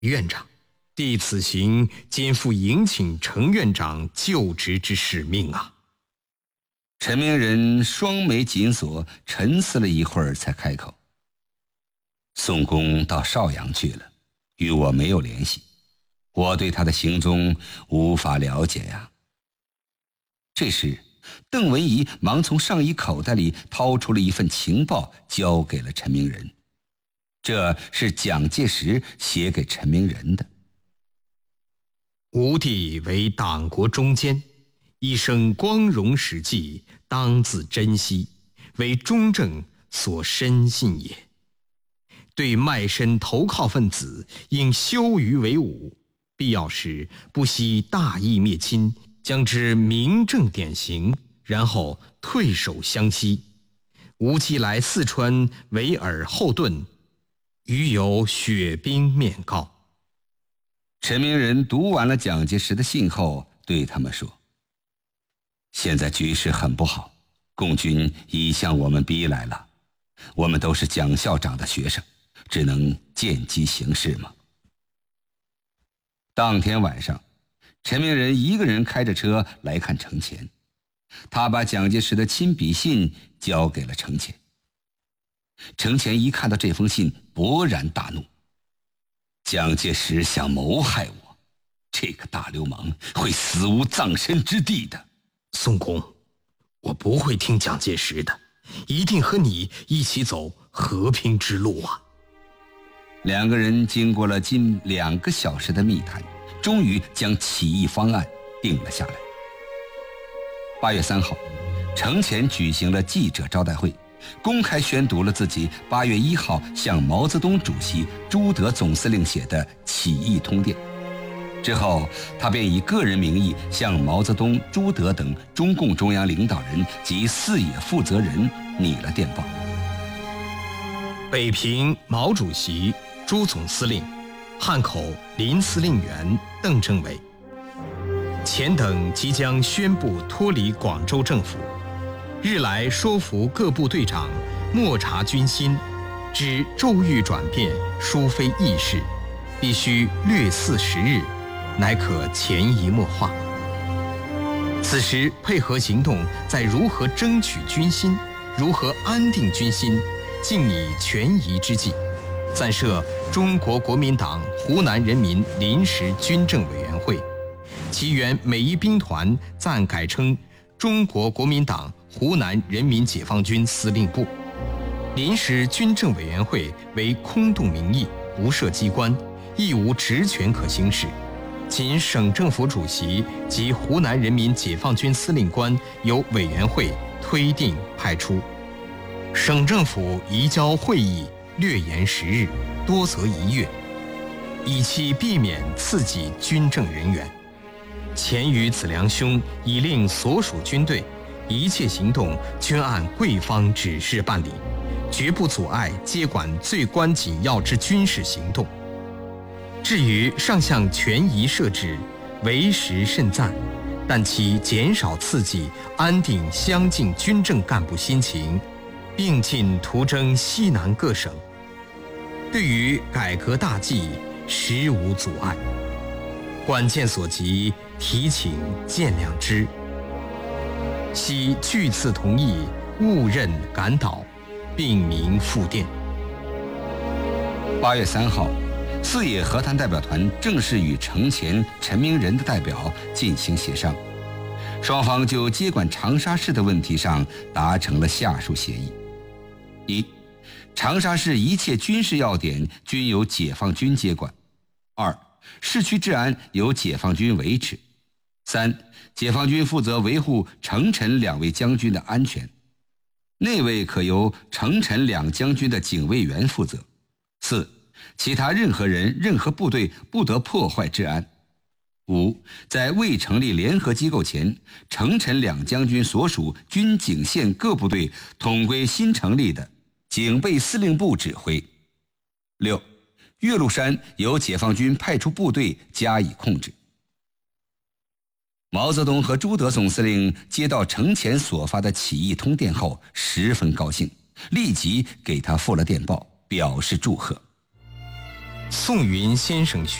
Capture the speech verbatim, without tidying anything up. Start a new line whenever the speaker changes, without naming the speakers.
院长，弟此行肩负迎请程院长就职之使命啊。
陈明仁双眉紧锁，沉思了一会儿才开口：宋公到邵阳去了，与我没有联系，我对他的行踪无法了解呀。这时邓文仪忙从上衣口袋里掏出了一份情报，交给了陈明仁。这是蒋介石写给陈明仁的：
吾弟为党国中坚，一生光荣史迹，当自珍惜，为忠正所深信也。对卖身投靠分子，应羞于为伍，必要时不惜大义灭亲，将之明正典刑，然后退守湘西。吾期来四川为尔后盾，余有血兵面告。
陈明仁读完了蒋介石的信后，对他们说：现在局势很不好，共军已向我们逼来了，我们都是蒋校长的学生，只能见机行事嘛。当天晚上，陈明仁一个人开着车来看程潜，他把蒋介石的亲笔信交给了程潜。程潜一看到这封信，勃然大怒：蒋介石想谋害我，这个大流氓会死无葬身之地的。
宋公，我不会听蒋介石的，一定和你一起走和平之路啊。
两个人经过了近两个小时的密谈，终于将起义方案定了下来。八月三号，程潜举行了记者招待会，公开宣读了自己八月一号向毛泽东主席、朱德总司令写的起义通电。之后，他便以个人名义向毛泽东、朱德等中共中央领导人及四野负责人拟了电报。
北平毛主席、朱总司令，汉口林司令员邓政委，前等即将宣布脱离广州政府，日来说服各部队长默察军心，知骤遇转变，殊非易事，必须略似时日，乃可潜移默化。此时配合行动，在如何争取军心、如何安定军心，尽以权宜之计，暂设中国国民党湖南人民临时军政委员会，其原每一兵团暂改称中国国民党湖南人民解放军司令部。临时军政委员会为空洞名义，不设机关，亦无职权可行使，仅省政府主席及湖南人民解放军司令官由委员会推定派出。省政府移交会议略延十日，多则一月，以期避免刺激军政人员。前于子良兄已令所属军队一切行动均按贵方指示办理，绝不阻碍接管最关紧要之军事行动。至于上项权宜设置，为时甚赞，但其减少刺激、安定乡境军政干部心情，并进图征西南各省，对于改革大计实无阻碍。管见所及，提请见谅之。悉据次同意，误任赶导，并明复电。
八月三号，四野和谈代表团正式与程潜、陈明仁的代表进行协商，双方就接管长沙市的问题上达成了下述协议：一、长沙市一切军事要点均由解放军接管；二、市区治安由解放军维持；三、解放军负责维护程陈两位将军的安全，内卫可由程陈两将军的警卫员负责；四、其他任何人、任何部队不得破坏治安；五、在未成立联合机构前，程陈两将军所属军警县各部队统归新成立的警备司令部指挥；六、岳麓山由解放军派出部队加以控制。毛泽东和朱德总司令接到程潜所发的起义通电后，十分高兴，立即给他复了电报，表示祝贺。
宋云先生